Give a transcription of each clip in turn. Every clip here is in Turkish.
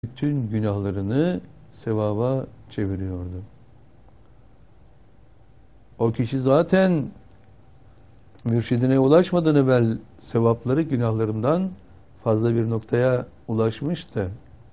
bütün günahlarını sevaba çeviriyordu. O kişi zaten mürşidine ulaşmadan evvel sevapları günahlarından fazla bir noktaya ulaşmıştı.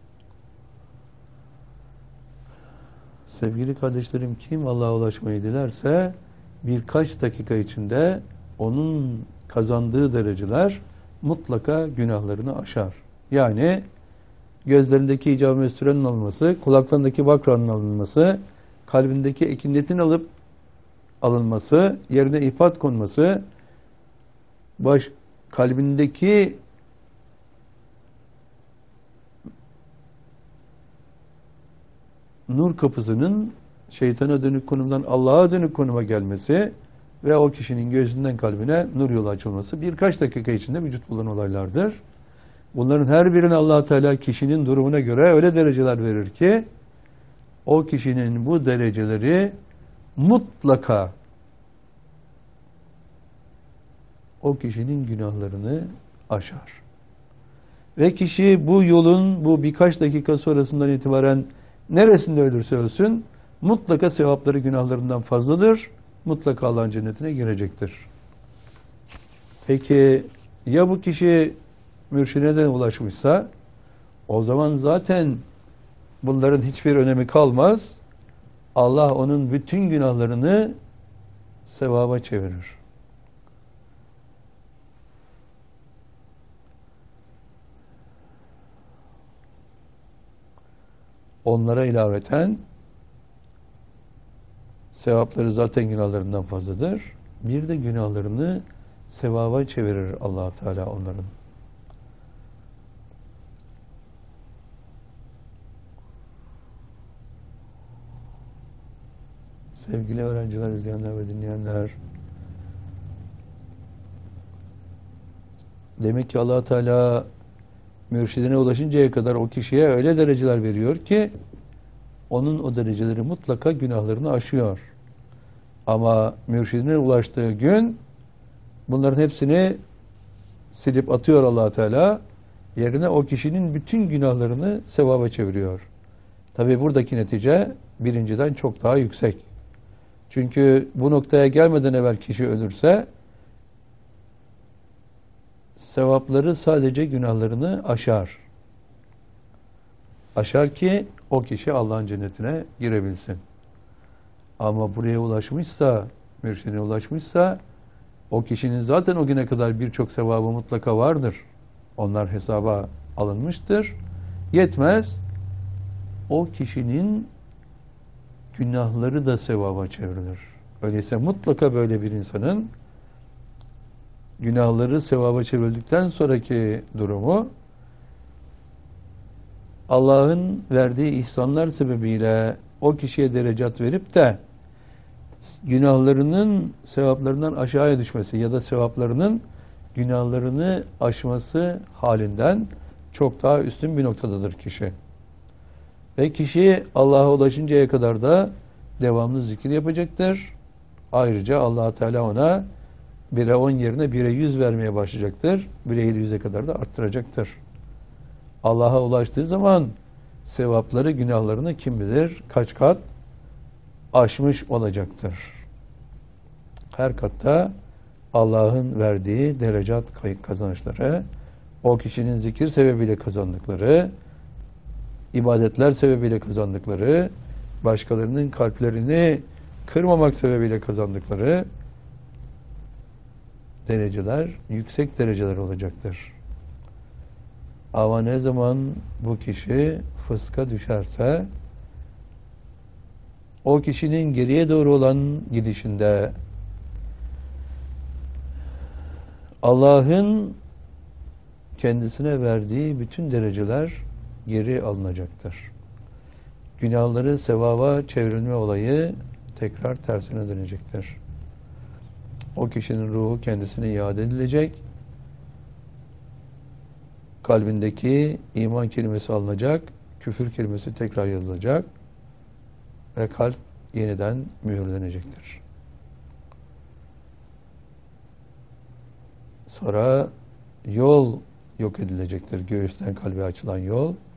Sevgili kardeşlerim, kim Allah'a ulaşmayı dilerse birkaç dakika içinde onun kazandığı dereceler mutlaka günahlarını aşar. Yani gözlerindeki icab-ı mesturenin alınması, kulaklarındaki bakranın alınması, kalbindeki ekinetin alıp alınması, yerine ifat konması, kalbindeki nur kapısının şeytana dönük konumdan Allah'a dönük konuma gelmesi ve o kişinin gözünden kalbine nur yolu açılması birkaç dakika içinde vücut bulan olaylardır. Bunların her birine Allah Teala kişinin durumuna göre öyle dereceler verir ki o kişinin bu dereceleri mutlaka o kişinin günahlarını aşar. Ve kişi bu yolun bu birkaç dakika sonrasından itibaren neresinde ölürse ölsün mutlaka sevapları günahlarından fazladır. Mutlaka Allah'ın cennetine girecektir. Peki ya bu kişi mürşidine ulaşmışsa o zaman zaten bunların hiçbir önemi kalmaz. Allah onun bütün günahlarını sevaba çevirir. Onlara ilaveten sevapları zaten günahlarından fazladır. Bir de günahlarını sevaba çevirir Allah Teala onların. Sevgili öğrenciler, izleyenler ve dinleyenler, demek ki Allah Teala mürşidine ulaşıncaya kadar o kişiye öyle dereceler veriyor ki onun o dereceleri mutlaka günahlarını aşıyor. Ama mürşidine ulaştığı gün bunların hepsini silip atıyor Allah Teala. Yerine o kişinin bütün günahlarını sevaba çeviriyor. Tabi buradaki netice birinciden çok daha yüksek. Çünkü bu noktaya gelmeden evvel kişi ölürse sevapları sadece günahlarını aşar. Aşar ki o kişi Allah'ın cennetine girebilsin. Ama buraya ulaşmışsa, mürşidine ulaşmışsa o kişinin zaten o güne kadar birçok sevabı mutlaka vardır. Onlar hesaba alınmıştır. Yetmez. O kişinin günahları da sevaba çevrilir. Öyleyse mutlaka böyle bir insanın günahları sevaba çevrildikten sonraki durumu Allah'ın verdiği ihsanlar sebebiyle o kişiye derecat verip de günahlarının sevaplarından aşağıya düşmesi ya da sevaplarının günahlarını aşması halinden çok daha üstün bir noktadadır kişi. Ve kişi Allah'a ulaşıncaya kadar da devamlı zikir yapacaktır. Ayrıca Allah Teala ona 1'e 10 yerine 1'e 100 vermeye başlayacaktır. 1'e 700'e kadar da arttıracaktır. Allah'a ulaştığı zaman sevapları, günahlarını kim bilir kaç kat aşmış olacaktır. Her katta Allah'ın verdiği derecat kazançları, o kişinin zikir sebebiyle kazandıkları, ibadetler sebebiyle kazandıkları, başkalarının kalplerini kırmamak sebebiyle kazandıkları dereceler, yüksek dereceler olacaktır. Ama ne zaman bu kişi fıska düşerse, o kişinin geriye doğru olan gidişinde Allah'ın kendisine verdiği bütün dereceler geri alınacaktır. Günahları sevaba çevrilme olayı tekrar tersine dönecektir. O kişinin ruhu kendisine iade edilecek. Kalbindeki iman kelimesi alınacak, küfür kelimesi tekrar yazılacak ve kalp yeniden mühürlenecektir. Sonra yol yok edilecektir. Göğüsten kalbe açılan yol.